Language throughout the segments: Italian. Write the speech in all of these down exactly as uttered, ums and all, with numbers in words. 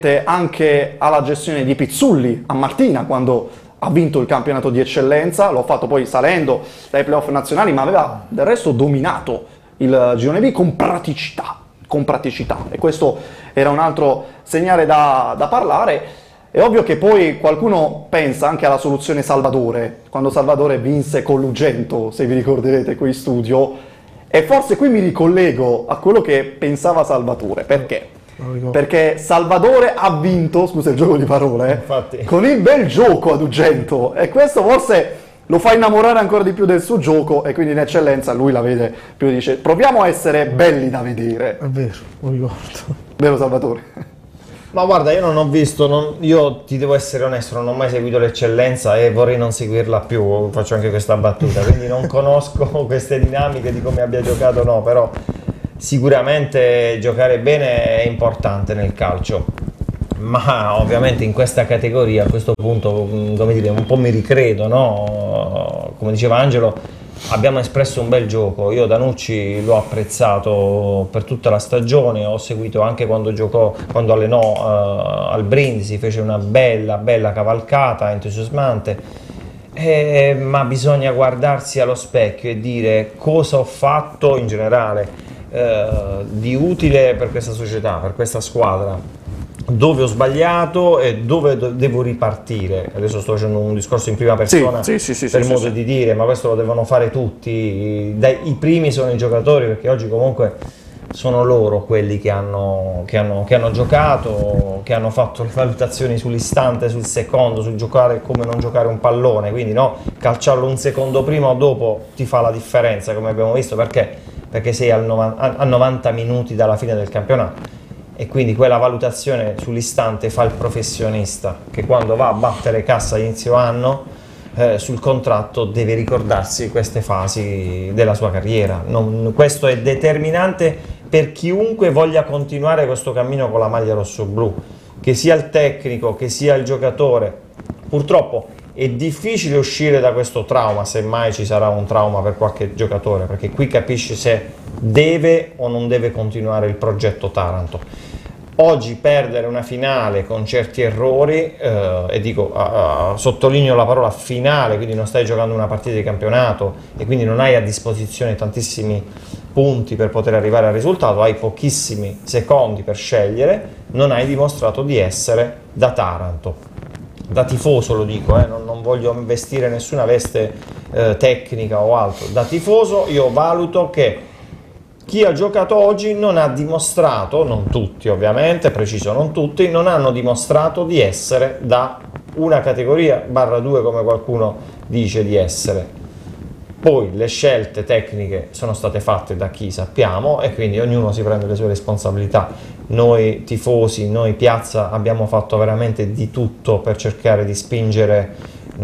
anche alla gestione di Pizzulli a Martina quando ha vinto il campionato di eccellenza, l'ho fatto poi salendo dai playoff nazionali, ma aveva del resto dominato il girone B con praticità, con praticità, e questo era un altro segnale da, da parlare. È ovvio che poi qualcuno pensa anche alla soluzione Salvadore, quando Salvadore vinse con l'Ugento, se vi ricorderete qui in studio, e forse qui mi ricollego a quello che pensava Salvatore, perché? Perché Salvadore ha vinto, scusa il gioco di parole, Infatti. con il bel gioco ad Ugento, e questo forse lo fa innamorare ancora di più del suo gioco, e quindi in eccellenza lui la vede più e dice proviamo a essere belli da vedere. È vero, lo ricordo. Vero Salvatore? Ma guarda, io non ho visto, non, io ti devo essere onesto, non ho mai seguito l'eccellenza e vorrei non seguirla più, faccio anche questa battuta, quindi non conosco queste dinamiche di come abbia giocato, no, però sicuramente giocare bene è importante nel calcio, ma ovviamente in questa categoria a questo punto, come dire, un po' mi ricredo, no? Come diceva Angelo, abbiamo espresso un bel gioco. Io Danucci l'ho apprezzato per tutta la stagione, ho seguito anche quando giocò, quando allenò uh, al Brindisi, fece una bella bella cavalcata entusiasmante. Eh, ma bisogna guardarsi allo specchio e dire cosa ho fatto in generale eh, di utile per questa società, per questa squadra, dove ho sbagliato e dove do- devo ripartire. Adesso sto facendo un discorso in prima persona, sì, sì, sì, per sì, modo sì, di dire, ma questo lo devono fare tutti. Dai, i primi sono i giocatori, perché oggi comunque sono loro quelli che hanno, che hanno, che hanno giocato, che hanno fatto le valutazioni sull'istante, sul secondo, sul giocare come non giocare un pallone, quindi no, calciarlo un secondo prima o dopo ti fa la differenza, come abbiamo visto, perché, perché sei al novanta, a novanta minuti dalla fine del campionato, e quindi quella valutazione sull'istante fa il professionista, che quando va a battere cassa a inizio anno eh, sul contratto deve ricordarsi queste fasi della sua carriera. Non, questo è determinante per chiunque voglia continuare questo cammino con la maglia rossoblu, che sia il tecnico, che sia il giocatore. Purtroppo è difficile uscire da questo trauma, se mai ci sarà un trauma per qualche giocatore, perché qui capisci se deve o non deve continuare il progetto Taranto. Oggi perdere una finale con certi errori, eh, e dico, uh, sottolineo la parola finale, quindi non stai giocando una partita di campionato e quindi non hai a disposizione tantissimi punti per poter arrivare al risultato, hai pochissimi secondi per scegliere, non hai dimostrato di essere da Taranto. Da tifoso lo dico, eh, non, non voglio vestire nessuna veste eh, tecnica o altro, da tifoso io valuto che chi ha giocato oggi non ha dimostrato, non tutti ovviamente, preciso non tutti, non hanno dimostrato di essere da una categoria barra due come qualcuno dice di essere. Poi le scelte tecniche sono state fatte da chi sappiamo e quindi ognuno si prende le sue responsabilità. Noi tifosi, noi piazza abbiamo fatto veramente di tutto per cercare di spingere,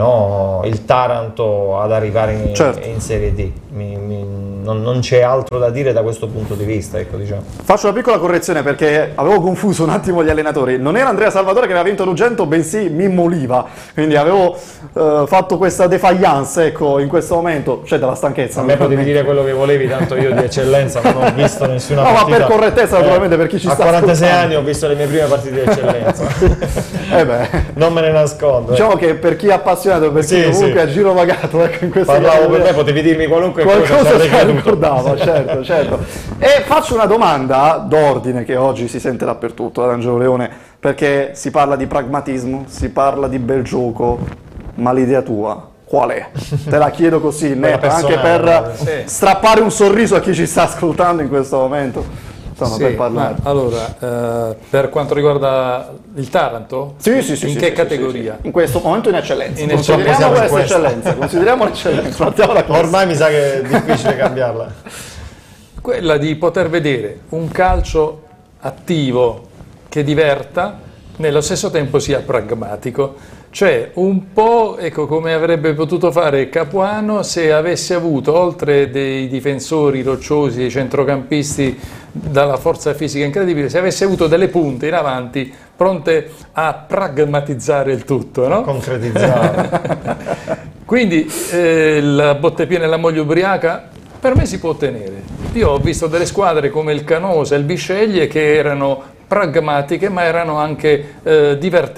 no, il Taranto ad arrivare in, certo. in Serie D. Mi, mi, non, non c'è altro da dire da questo punto di vista, ecco, diciamo. Faccio una piccola correzione perché avevo confuso un attimo gli allenatori. Non era Andrea Salvatore che aveva vinto l'Ugento, bensì Mimmo Oliva. Quindi avevo eh, fatto questa defiance, ecco, in questo momento. C'è della stanchezza. A me potevi dire quello che volevi, tanto io di eccellenza non ho visto nessuna no, partita. No, ma per correttezza, naturalmente, eh, per chi ci a sta quarantasei ascoltando. anni ho visto le mie prime partite di eccellenza. eh beh. Non me ne nascondo. Diciamo eh. che per chi è appassionato, per chi sì, comunque sì. è girovagato, ecco, in questa parlavo per me, potevi dirmi qualunque qualcosa cosa. se la ricordava, certo, certo. E faccio una domanda d'ordine che oggi si sente dappertutto da Angelo Leone, perché si parla di pragmatismo, si parla di bel gioco, ma l'idea tua qual è? Te la chiedo così, netta, anche per sì. strappare un sorriso a chi ci sta ascoltando in questo momento. Insomma, sì, per parlare. Allora, eh, per quanto riguarda il Taranto, sì, sì, sì, in sì, che sì, categoria? Sì, sì. In questo momento in eccellenza. In consideriamo eccellenza. questa eccellenza, consideriamo l'eccellenza. Ormai mi sa che è difficile cambiarla. Quella di poter vedere un calcio attivo che diverta, nello stesso tempo sia pragmatico. Cioè un po', ecco, come avrebbe potuto fare Capuano se avesse avuto, oltre dei difensori rocciosi, dei centrocampisti dalla forza fisica incredibile, se avesse avuto delle punte in avanti pronte a pragmatizzare il tutto, no? Concretizzare. Quindi eh, la botte piena e la moglie ubriaca per me si può ottenere. Io ho visto delle squadre come il Canosa e il Bisceglie che erano pragmatiche, ma erano anche eh, divertenti.